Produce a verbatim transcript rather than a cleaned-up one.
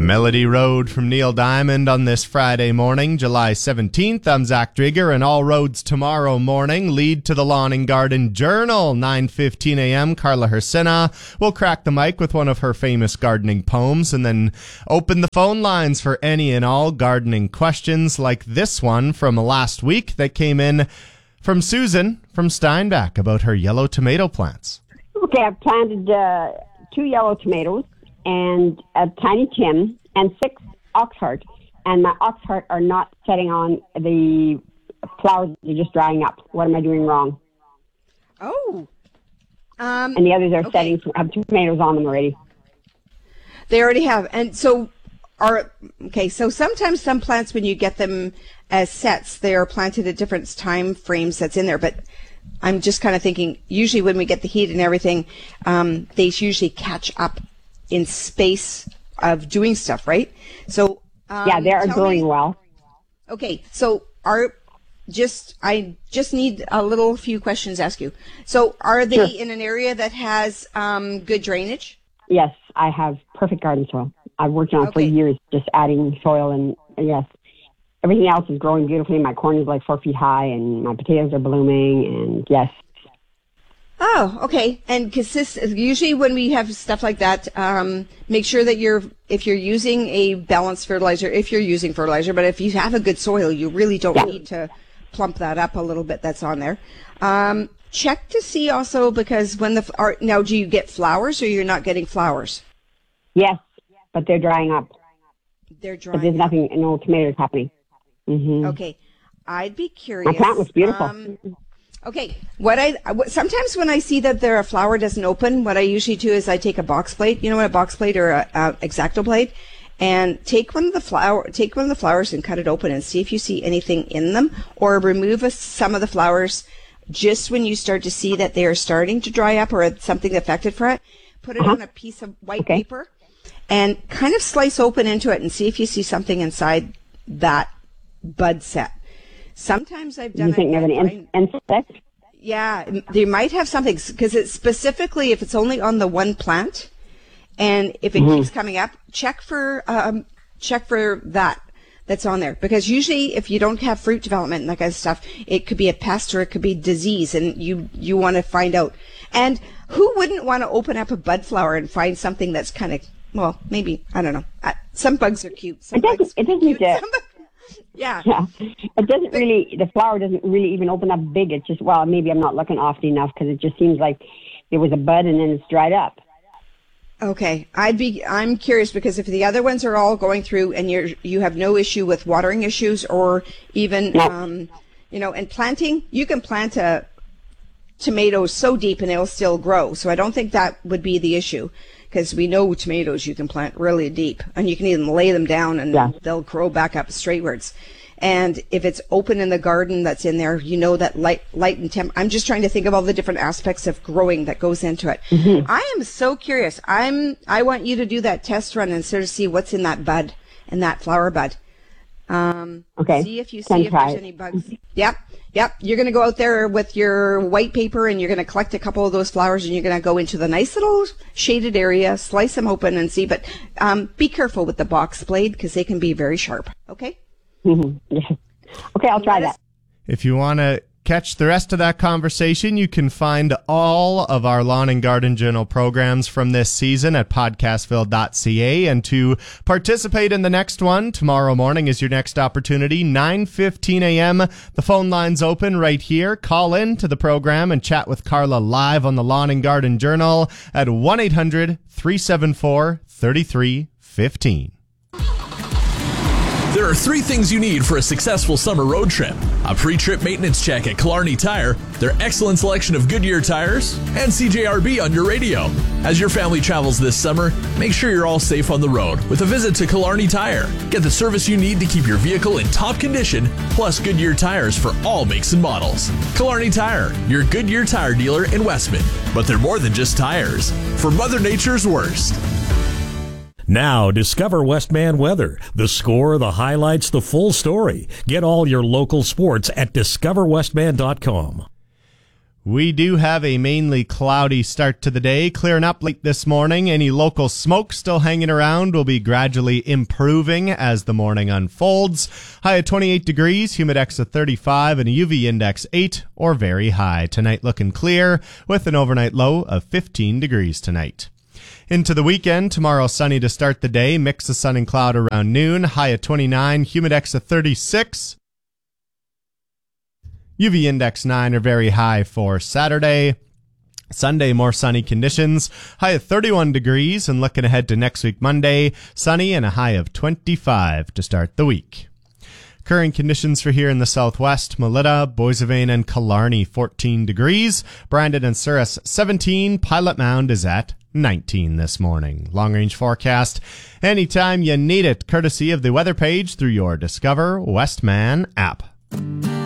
Melody Road from Neil Diamond on this Friday morning, July seventeenth. I'm Zach Drieger, and all roads tomorrow morning lead to the Lawn and Garden Journal. nine fifteen a.m. Carla Hersina will crack the mic with one of her famous gardening poems and then open the phone lines for any and all gardening questions like this one from last week that came in from Susan from Steinbach about her yellow tomato plants. Okay, I've planted uh, two yellow tomatoes and a tiny Tim, and six oxheart. And my oxheart are not setting on. The flowers are just drying up. What am I doing wrong? Oh. Um, and the others are okay. setting, have tomatoes on them already. They already have. And so, are okay, so sometimes some plants, when you get them as sets, they are planted at different time frames that's in there. But I'm just kind of thinking, usually when we get the heat and everything, um, they usually catch up in space of doing stuff, right? So um, yeah, they are growing me, well. Okay, so are just I just need a little few questions to ask you. So are they sure. in an area that has um, good drainage? Yes, I have perfect garden soil. I've worked on it okay. for years, just adding soil, and yes, everything else is growing beautifully. My corn is like four feet high, and my potatoes are blooming, and yes. Oh, okay. And consist usually when we have stuff like that, um, make sure that you're if you're using a balanced fertilizer, if you're using fertilizer, but if you have a good soil, you really don't yeah. need to plump that up a little bit. That's on there. Um, check to see also, because when the are, now do you get flowers or you're not getting flowers? Yes, but they're drying up. They're drying. But there's up. nothing, no tomatoes happening. Mm-hmm. Okay, I'd be curious. My plant looks beautiful. Um, Okay, what I sometimes when I see that their flower doesn't open, what I usually do is I take a box plate, you know what a box plate or a, a X-Acto plate, and take one of the flower, take one of the flowers and cut it open and see if you see anything in them, or remove a, some of the flowers just when you start to see that they are starting to dry up or something affected for it. Put it uh-huh. on a piece of white okay. paper and kind of slice open into it and see if you see something inside that bud set. Sometimes I've done you think it. You think there's an insect? Yeah, they might have something, because it's specifically if it's only on the one plant, and if it mm-hmm. keeps coming up, check for um, check for that that's on there. Because usually, if you don't have fruit development and that kind of stuff, it could be a pest or it could be disease, and you you want to find out. And who wouldn't want to open up a bud flower and find something that's kind of, well, maybe I don't know. Uh, some bugs are cute. Some it doesn't. bugs It doesn't cute, get. some bugs, Yeah. Yeah. It doesn't really, the flower doesn't really even open up big. It's just, well, maybe I'm not looking often enough, because it just seems like there was a bud and then it's dried up. Okay. I'd be, I'm curious, because if the other ones are all going through and you're, you have no issue with watering issues or even, no. um, you know, and planting, you can plant a tomato so deep and it'll still grow. So I don't think that would be the issue, because we know tomatoes you can plant really deep, and you can even lay them down and yeah. they'll grow back up straightwards. And if it's open in the garden that's in there, you know that light, light and temp. I'm just trying to think of all the different aspects of growing that goes into it. Mm-hmm. I am so curious. I'm. I want you to do that test run and sort of see what's in that bud, in that flower bud. Um, okay. See if you see if there's any bugs. Yep. Yep. You're going to go out there with your white paper and you're going to collect a couple of those flowers and you're going to go into the nice little shaded area, slice them open and see. But um, be careful with the box blade, because they can be very sharp. Okay? Mm-hmm. Yeah. Okay, I'll try that. If you want to catch the rest of that conversation, you can find all of our Lawn and Garden Journal programs from this season at podcastville dot c a. And to participate in the next one, tomorrow morning is your next opportunity, nine fifteen a.m. The phone line's open right here. Call in to the program and chat with Carla live on the Lawn and Garden Journal at one eight hundred three seven four three three one five. There are three things you need for a successful summer road trip: a pre-trip maintenance check at Killarney Tire, their excellent selection of Goodyear tires, and C J R B on your radio. As your family travels this summer, make sure you're all safe on the road with a visit to Killarney Tire. Get the service you need to keep your vehicle in top condition, plus Goodyear tires for all makes and models. Killarney Tire, your Goodyear tire dealer in Westman. But they're more than just tires. For Mother Nature's worst. Now, discover Westman Weather. The score, the highlights, the full story. Get all your local sports at discover westman dot com. We do have a mainly cloudy start to the day, clearing up late this morning. Any local smoke still hanging around will be gradually improving as the morning unfolds. High of twenty-eight degrees, humidex of thirty-five, and a U V index eight or very high. Tonight looking clear with an overnight low of fifteen degrees tonight. Into the weekend, tomorrow sunny to start the day, mix of sun and cloud around noon, high of twenty-nine, humidex of thirty-six. U V index nine or very high for Saturday. Sunday, more sunny conditions. High of thirty-one degrees, and looking ahead to next week, Monday, sunny and a high of twenty-five to start the week. Current conditions for here in the southwest, Melita, Boissevain, and Killarney, fourteen degrees. Brandon and Souris, seventeen. Pilot Mound is at nineteen this morning. Long-range forecast anytime you need it, courtesy of the weather page through your Discover Westman app.